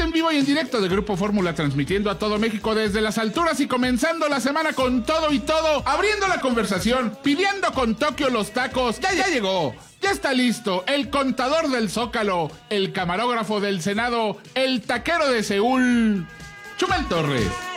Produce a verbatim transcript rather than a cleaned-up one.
en vivo y en directo de Grupo Fórmula, transmitiendo a todo México desde las alturas y comenzando la semana con todo y todo, abriendo la conversación, pidiendo con Tokio los tacos. Ya, ya llegó. Ya está listo el contador del Zócalo, el camarógrafo del Senado, el taquero de Seúl, Chumel Torres.